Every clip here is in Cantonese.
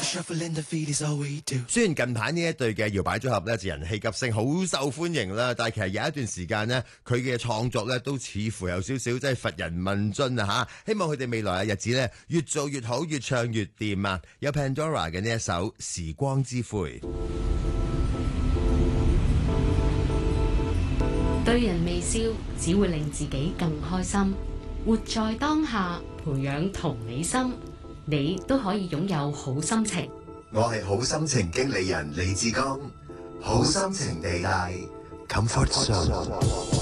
雖然近排呢一對嘅搖擺組合咧就人氣急升，好受歡迎啦，但係其實有一段時間呢，佢嘅創作咧都似乎有少少即係乏人問津啊嚇！希望佢哋未來嘅日子咧越做越好，越唱越掂啊！有 Pandora 嘅呢一首《時光之灰》。 對人微笑只會令自己更開心，活在當下，培養同理心，你都可以擁有好心情。 我係好心情經理人李志剛，好心情地帶 Comfort Zone。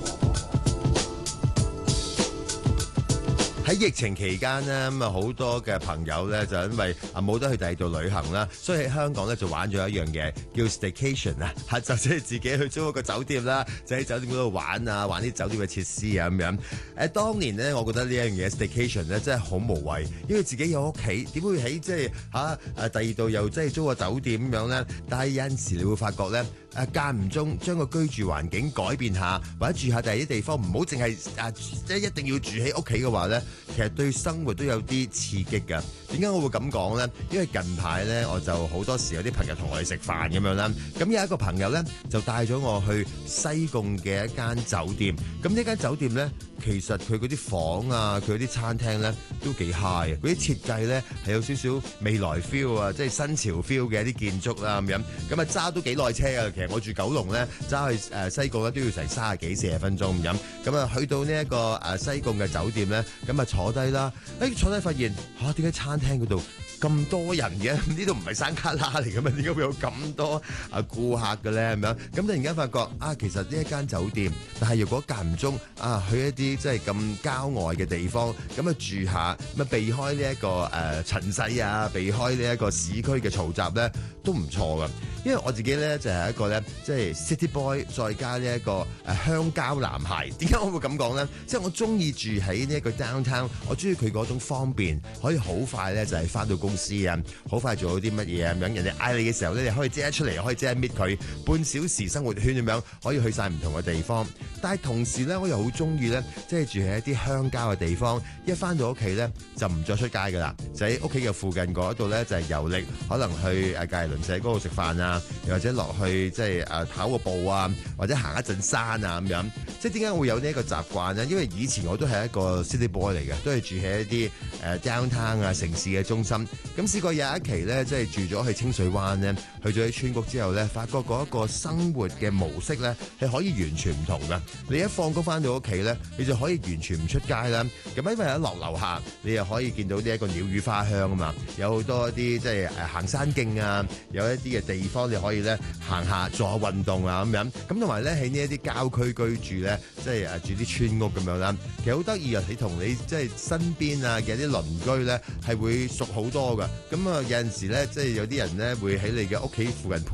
喺疫情期間呢，咁啊好多嘅朋友咧就因為冇得去第二度旅行啦，所以喺香港咧就玩咗一樣嘢叫 staycation 啊，就即係自己去租一個酒店啦，就喺酒店嗰度玩啊，玩啲酒店嘅設施啊咁樣。當年呢，我覺得呢一樣嘢 staycation 咧真係好無謂，因為自己有屋企，點會喺即係第二度又即係租個酒店咁樣咧？但係有陣時你會發覺咧，間唔中將個居住環境改變下，或者住下第二啲地方，唔好淨係即係一定要住喺屋企嘅話咧，其實對生活都有啲刺激㗎。點解我會咁講咧？因為近排咧，我就好多時有啲朋友同我去食飯咁樣啦。咁有一個朋友咧，就帶咗我去西貢嘅一間酒店。咁呢間酒店咧，其實佢嗰啲房啊，佢嗰啲餐廳咧都幾 high 啊！嗰啲設計咧係有少少未來 feel 啊，即係新潮 feel 嘅一啲建築啦咁樣。咁啊揸都幾耐車啊！其實我住九龍咧，揸去西貢咧都要成30幾40分鐘咁。咁啊去到呢一個西貢嘅酒店咧，咁啊坐低啦。坐低發現點解餐廳嗰度咁多人嘅？呢度唔係山卡拉嚟嘅咩？點解會有咁多顧客嘅咧？咁樣咁突然間發覺其實呢一間酒店，但係如果間唔中去一啲即係咁郊外嘅地方，咁住下，咁避開呢一個塵世啊，避開呢一個市區嘅嘈雜咧，都唔錯噶。因為我自己咧就係一個咧即係 city boy， 再加呢一個鄉郊男孩。點解我會咁講咧？即係我中意住喺呢一個 downtown， 我中意佢嗰種方便，可以好快咧就係翻到公司啊，好快做到啲乜嘢咁樣。人哋嗌你嘅時候咧，你可以即刻出嚟，可以即刻搣佢，半小時生活圈咁樣，可以去晒唔同嘅地方。但係同時咧，我又好中意咧，即係住喺一啲鄉郊嘅地方。一翻到屋企咧，就唔再出街噶啦，就喺屋企嘅附近嗰度咧，就係遊歷，可能去隔離鄰舍嗰度食飯啊，又或者落去即係跑個步啊，或者行一陣山啊咁樣。即係點解會有呢一個習慣咧？因為以前我都係一個 city boy 嚟嘅，都係住喺一啲downtown 啊城市嘅中心。咁試過有一期咧，即係住咗去清水灣咧，去咗喺村屋之後咧，發覺嗰一個生活嘅模式咧係可以完全唔同嘅。你一放工翻到屋企咧，你就可以完全唔出街啦。咁因為一落樓下，你又可以見到呢一個鳥語花香啊嘛，有好多一啲即係行山徑啊，有一啲嘅地方你可以咧行下做下運動啊咁樣。咁同埋咧喺呢一啲郊區居住咧，即係住啲村屋咁樣啦，其實好得意啊！你同你即係身邊啊嘅啲鄰居咧係會熟好多噶。咁有陣時咧，即係有啲人咧會喺你嘅屋企附近